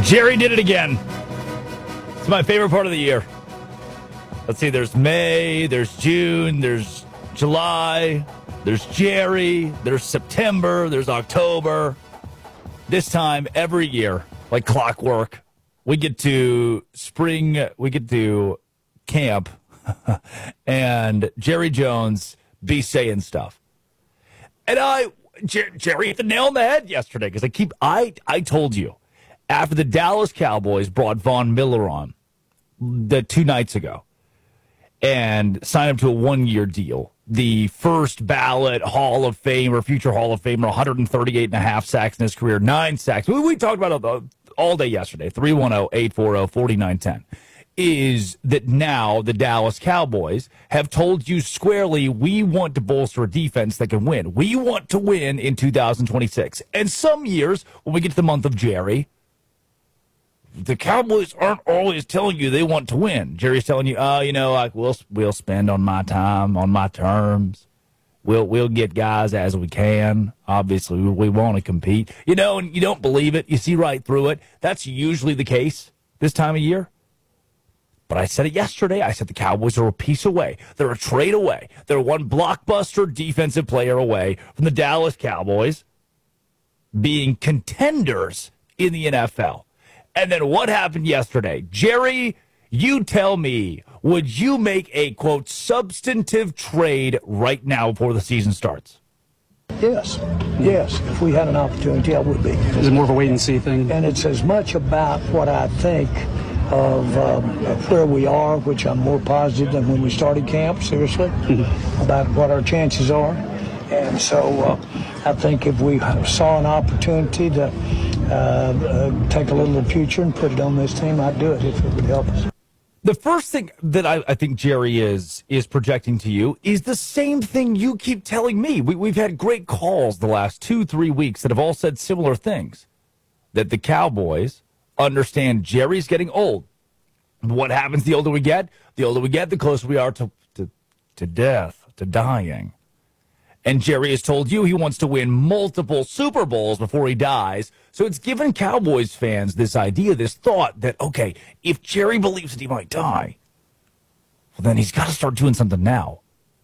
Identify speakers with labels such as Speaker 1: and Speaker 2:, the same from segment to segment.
Speaker 1: Jerry did it again. It's my favorite part of the year. Let's see, there's May, there's June, there's July, there's Jerry, there's September, there's October. This time every year, like clockwork, we get to camp, and Jerry Jones be saying stuff. And Jerry hit the nail on the head yesterday, because I told you, after the Dallas Cowboys brought Von Miller on 2 nights ago and signed him to a 1-year deal, the first ballot Hall of Famer, future Hall of Famer, 138.5 sacks in his career, 9 sacks. We talked about it all day yesterday, 310-840-4910, is that now the Dallas Cowboys have told you squarely, we want to bolster a defense that can win. We want to win in 2026. And some years, when we get to the month of Jerry, the Cowboys aren't always telling you they want to win. Jerry's telling you, we'll spend on my time, on my terms. We'll get guys as we can. Obviously, we want to compete. And you don't believe it. You see right through it. That's usually the case this time of year. But I said it yesterday. I said the Cowboys are a piece away. They're a trade away. They're one blockbuster defensive player away from the Dallas Cowboys being contenders in the NFL. And then what happened yesterday? Jerry, you tell me, would you make a, quote, substantive trade right now before the season starts?
Speaker 2: Yes. If we had an opportunity, I would be.
Speaker 3: Is it more of a wait-and-see thing?
Speaker 2: And it's as much about what I think of where we are, which I'm more positive than when we started camp, seriously, about what our chances are. And so I think if we saw an opportunity to take a little of the future and put it on this team, I'd do it if it would help us.
Speaker 1: The first thing that I think Jerry is projecting to you is the same thing you keep telling me. We've had great calls the last 2-3 weeks that have all said similar things, that the Cowboys understand Jerry's getting old. What happens the older we get? The older we get, the closer we are to death, to dying. And Jerry has told you he wants to win multiple Super Bowls before he dies. So it's given Cowboys fans this idea, this thought that, okay, if Jerry believes that he might die, well, then he's got to start doing something now.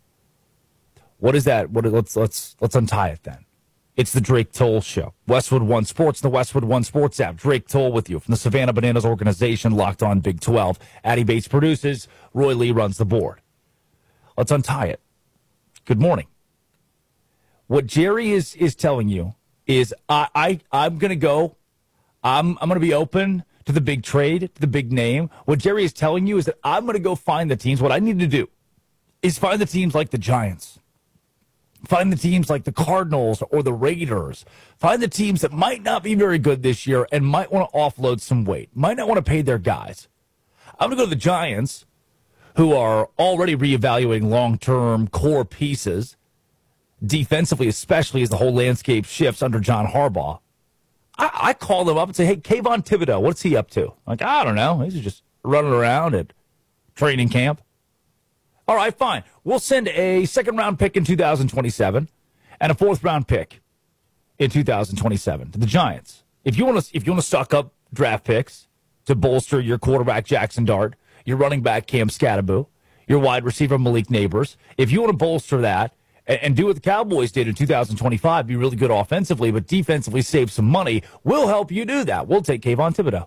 Speaker 1: What is that? Let's untie it then. It's the Drake Toll Show. Westwood One Sports, the Westwood One Sports app. Drake Toll with you from the Savannah Bananas organization, Locked On Big 12. Addie Bates produces. Roy Lee runs the board. Let's untie it. Good morning. What Jerry is telling you is I'm going to go. I'm going to be open to the big trade, to the big name. What Jerry is telling you is that I'm going to go find the teams. What I need to do is find the teams like the Giants. Find the teams like the Cardinals or the Raiders. Find the teams that might not be very good this year and might want to offload some weight, might not want to pay their guys. I'm going to go to the Giants, who are already reevaluating long-term core pieces, defensively, especially as the whole landscape shifts under John Harbaugh. I call them up and say, hey, Kayvon Thibodeau, what's he up to? Like, I don't know. He's just running around at training camp. All right, fine. We'll send a second-round pick in 2027 and a fourth-round pick in 2027 to the Giants. If you want to suck up draft picks to bolster your quarterback Jackson Dart, your running back Cam Scatterbo, your wide receiver Malik Neighbors, if you want to bolster that and do what the Cowboys did in 2025, be really good offensively, but defensively save some money, we'll help you do that. We'll take Kayvon Thibodeau.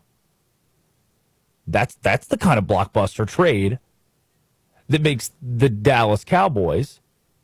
Speaker 1: That's the kind of blockbuster trade that makes the Dallas Cowboys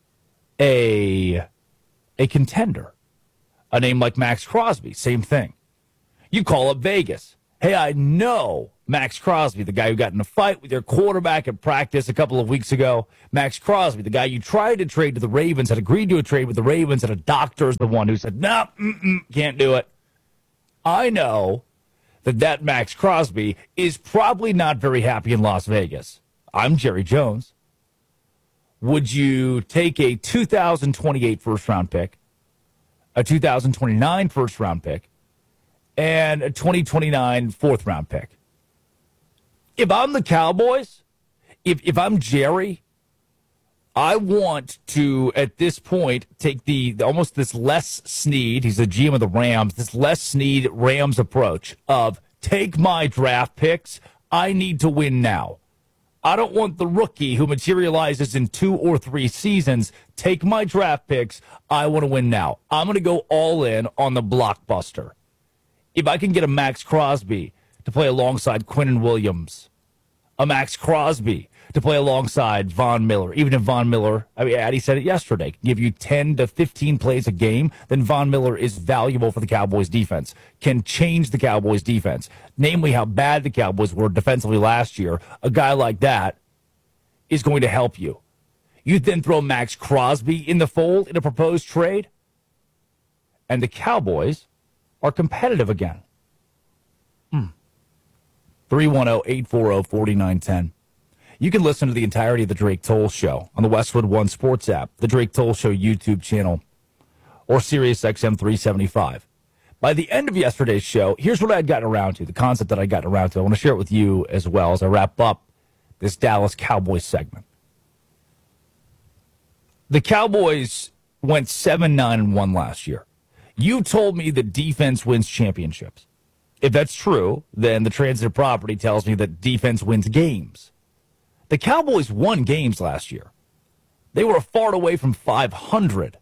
Speaker 1: a contender. A name like Max Crosby, same thing. You call up Vegas. Hey, I know Max Crosby, the guy who got in a fight with your quarterback at practice a couple of weeks ago. Max Crosby, the guy you tried to trade to the Ravens, had agreed to a trade with the Ravens, and a doctor's the one who said, no, can't do it. I know that Max Crosby is probably not very happy in Las Vegas. I'm Jerry Jones. Would you take a 2028 first-round pick, a 2029 first-round pick, and a 2029 fourth-round pick? If I'm the Cowboys, if I'm Jerry, I want to, at this point, take the almost this Les Snead, he's the GM of the Rams, this Les Snead Rams approach of Take my draft picks. I need to win now. I don't want the rookie who materializes in 2 or 3 seasons. Take my draft picks. I want to win now. I'm going to go all in on the blockbuster. If I can get a Max Crosby to play alongside Quinnen Williams, a Max Crosby to play alongside Von Miller, even if Von Miller, Addy said it yesterday, can give you 10 to 15 plays a game, then Von Miller is valuable for the Cowboys defense, can change the Cowboys defense, namely how bad the Cowboys were defensively last year. A guy like that is going to help you. You then throw Max Crosby in the fold in a proposed trade, and the Cowboys are competitive again. 310-840-4910. You can listen to the entirety of the Drake Toll Show on the Westwood One Sports app, the Drake Toll Show YouTube channel, or SiriusXM 375. By the end of yesterday's show, here's what I had gotten around to, the concept that I got around to. I want to share it with you as well as I wrap up this Dallas Cowboys segment. The Cowboys went 7-9-1 last year. You told me that defense wins championships. If that's true, then the transitive property tells me that defense wins games. The Cowboys won games last year. They were far away from 500.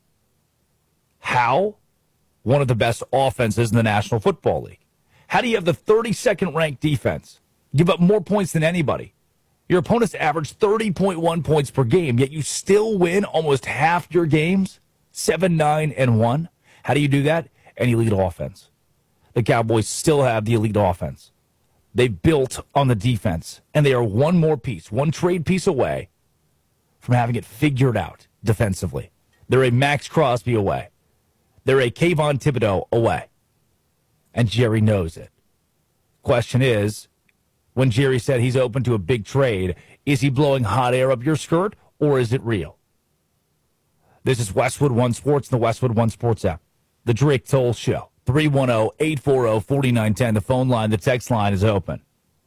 Speaker 1: How? One of the best offenses in the National Football League. How do you have the 32nd ranked defense? Give up more points than anybody. Your opponents average 30.1 points per game, yet you still win almost half your games? 7-9-1. How do you do that? An elite offense. The Cowboys still have the elite offense. They built on the defense, and they are one more piece, one trade piece away from having it figured out defensively. They're a Max Crosby away. They're a Kayvon Thibodeau away. And Jerry knows it. Question is, when Jerry said he's open to a big trade, is he blowing hot air up your skirt, or is it real? This is Westwood One Sports, the Westwood One Sports app. The Drake Toll Show. 310-840-4910. The phone line, the text line is open.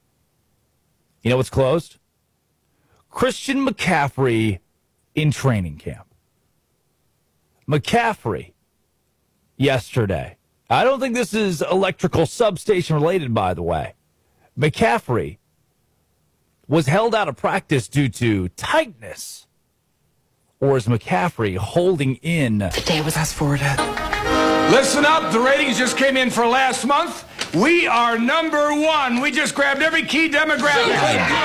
Speaker 1: You know what's closed? Christian McCaffrey in training camp. McCaffrey, yesterday. I don't think this is electrical substation related, by the way. McCaffrey was held out of practice due to tightness. Or is McCaffrey holding in?
Speaker 3: Today was us forward.
Speaker 4: Listen up, the ratings just came in for last month. We are #1. We just grabbed every key demographic.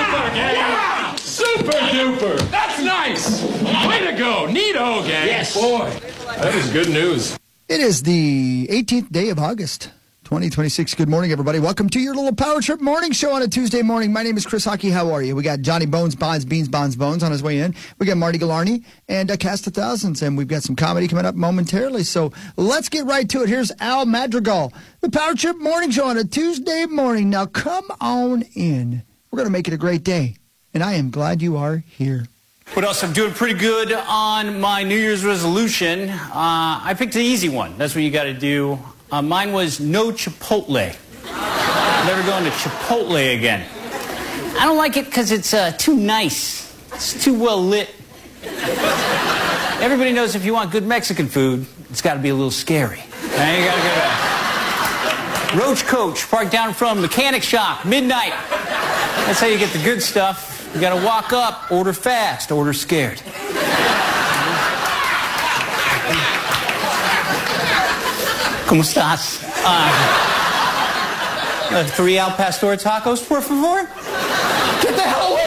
Speaker 5: Super duper.
Speaker 4: That's nice. Way to go. Neato, gang.
Speaker 5: Yes. Boy, that is good news.
Speaker 6: It is the 18th day of August, 2026. Good morning, everybody. Welcome to your little Power Trip morning show on a Tuesday morning. My name is Chris Hockey. How are you? We got Johnny Bones, Bonds, Beans, Bonds, Bones on his way in. We got Marty Galarny and Cast of Thousands, and we've got some comedy coming up momentarily. So let's get right to it. Here's Al Madrigal, the Power Trip morning show on a Tuesday morning. Now come on in. We're going to make it a great day, and I am glad you are here.
Speaker 7: What else? I'm doing pretty good on my New Year's resolution. I picked an easy one. That's what you got to do. Mine was no Chipotle. Never going to Chipotle again. I don't like it because it's too nice. It's too well lit. Everybody knows if you want good Mexican food, it's got to be a little scary. Now you got to go Roach Coach, parked down from Mechanic Shop, midnight. That's how you get the good stuff. You got to walk up, order fast, order scared. ¿Cómo estás? 3 al pastor tacos, por favor. Get the hell away